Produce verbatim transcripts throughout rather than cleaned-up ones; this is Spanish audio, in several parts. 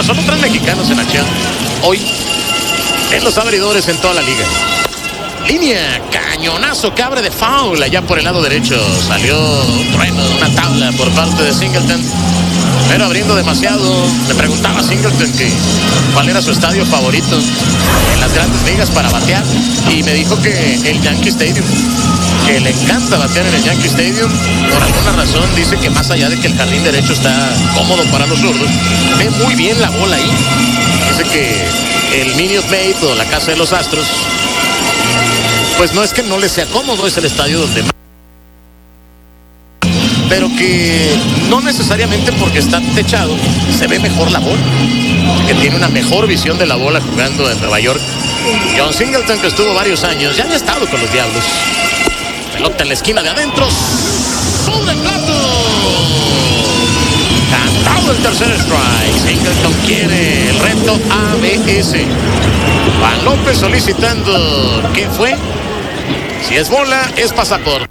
solo tres mexicanos en acción hoy en los abridores en toda la liga. Línea, cañonazo que abre de foul allá por el lado derecho. Salió un trueno, una tabla por parte de Singleton, pero abriendo demasiado. Le preguntaba a Singleton que cuál era su estadio favorito en las grandes ligas para batear, y me dijo que el Yankee Stadium, que le encanta batear en el Yankee Stadium. Por alguna razón dice que más allá de que el jardín derecho está cómodo para los zurdos, ve muy bien la bola ahí. Dice que el Minute Maid o la casa de los Astros, pues no es que no le sea cómodo, es el estadio donde más, pero que no necesariamente porque está techado se ve mejor la bola, que tiene una mejor visión de la bola jugando en Nueva York. John Singleton, que estuvo varios años, ya había estado con los Diablos. Pelota en la esquina de adentro, sobre el plato, cantado el tercer strike. Singleton quiere el reto A B S. Juan López solicitando, ¿qué fue? Si es bola, es pasaporte.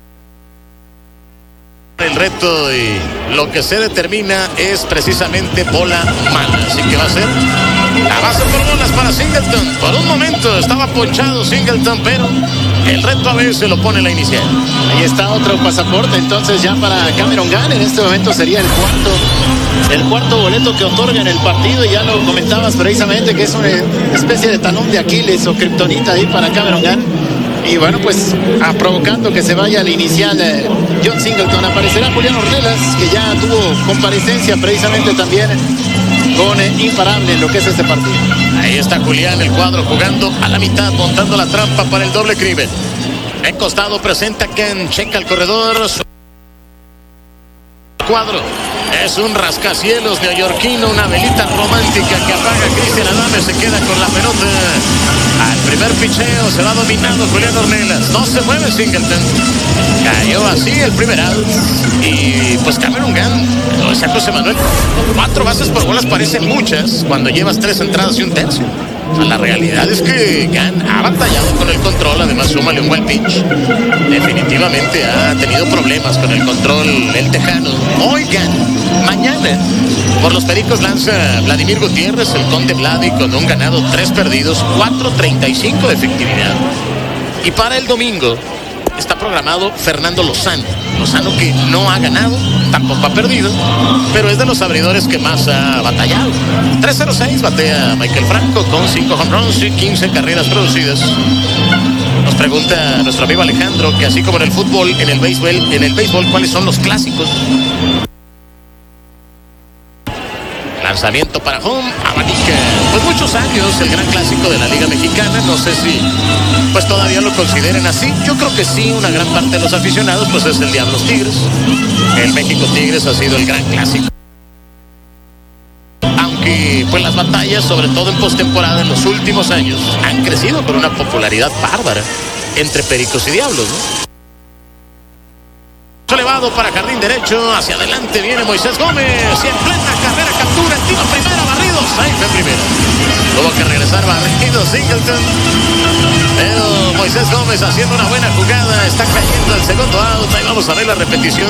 El reto y lo que se determina es precisamente bola mala. Así que va a ser la base por bolas para Singleton. Por un momento estaba ponchado Singleton, pero el reto a veces lo pone la inicial. Ahí está otro pasaporte entonces ya para Cameron Gunn. En este momento sería el cuarto el cuarto boleto que otorga en el partido, y ya lo comentabas precisamente que es una especie de talón de Aquiles o kriptonita ahí para Cameron Gunn. Y bueno, pues a, provocando que se vaya al inicial eh, John Singleton. Aparecerá Julián Ornelas, que ya tuvo comparecencia precisamente también con eh, imparable en lo que es este partido. Ahí está Julián, el cuadro jugando a la mitad, montando la trampa para el doble crimen. En costado presenta Ken, checa el corredor. Su cuadro es un rascacielos neoyorquino, una velita romántica que apaga Cristian Adame, se queda con la pelota. Al primer picheo se va dominando Julián Ornelas. No se mueve Singleton. Cayó así el primer out. Y pues Cameron Gunn, lo decía José Manuel, cuatro bases por bolas parecen muchas cuando llevas tres entradas y un tercio. O sea, la realidad es que Gunn ha batallado con el control, además súmale un buen pitch. Definitivamente ha tenido problemas con el control el tejano. Hoy Gunn, mañana por los Pericos lanza Vladimir Gutiérrez, el Conde Vladi, con un ganado, tres perdidos, cuatro treinta y cinco de efectividad. Y para el domingo está programado Fernando Lozano. Lozano que no ha ganado, tampoco ha perdido, pero es de los abridores que más ha batallado. tres cero seis batea Michael Franco con cinco home runs y quince carreras producidas. Nos pregunta nuestro amigo Alejandro que así como en el fútbol, en el béisbol, en el béisbol, ¿cuáles son los clásicos? Lanzamiento para home, abanica. Pues muchos años el gran clásico de la Liga Mexicana. No sé si pues todavía lo consideren así. Yo creo que sí, una gran parte de los aficionados pues es el Diablos Tigres. El México Tigres ha sido el gran clásico. Aunque pues las batallas, sobre todo en postemporada en los últimos años, han crecido con una popularidad bárbara entre Pericos y Diablos, ¿no? Elevado para jardín derecho, hacia adelante viene Moisés Gómez, y en plena carrera captura el tiro primera, barrido, safe en primero. Tuvo que regresar barrido Singleton, pero Moisés Gómez haciendo una buena jugada, está cayendo el segundo out. Ahí vamos a ver la repetición.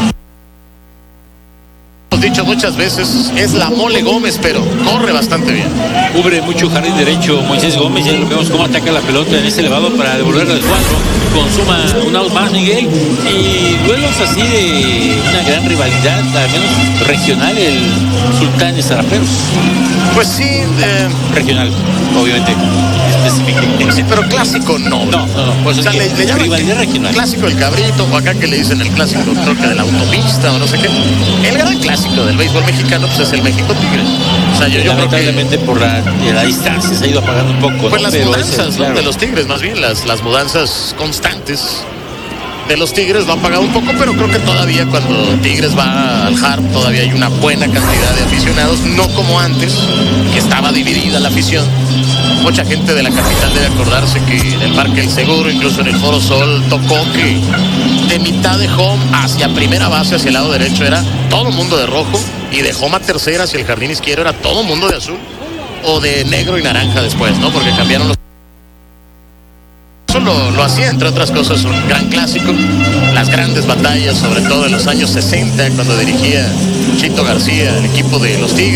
Hemos dicho muchas veces, es la Mole Gómez, pero corre bastante bien. Cubre mucho jardín derecho Moisés Gómez, ya lo vemos cómo ataca la pelota en ese elevado para devolverla al cuadro. Consuma un out más, Miguel, y duelos así de una gran rivalidad, al menos regional, el Sultán de Zaraperos. Pues sí, eh, regional, obviamente, específico. Sí, pero clásico no. No, no, no. Pues o sea, le, le llaman rivalidad regional. Clásico el cabrito, o acá que le dicen el clásico troca de la autopista, o no sé qué. El gran clásico del béisbol mexicano pues es el México Tigre. O sea, yo, yo lamentablemente creo que por la, la distancia se ha ido apagando un poco. Pues ¿no? las Pero mudanzas, ese, ¿no? claro. De los Tigres, más bien, las, las mudanzas constantes de los Tigres lo ha pagado un poco, pero creo que todavía cuando Tigres va al Harp todavía hay una buena cantidad de aficionados, no como antes, que estaba dividida la afición. Mucha gente de la capital debe acordarse que en el Parque El Seguro, incluso en el Foro Sol, tocó que de mitad de home hacia primera base, hacia el lado derecho, era todo mundo de rojo, y de home a tercera hacia el jardín izquierdo era todo mundo de azul o de negro y naranja después, ¿no? Porque cambiaron los... Eso lo, lo hacía, entre otras cosas, un gran clásico. Las grandes batallas, sobre todo en los años sesenta, cuando dirigía Chito García el equipo de los Tigres.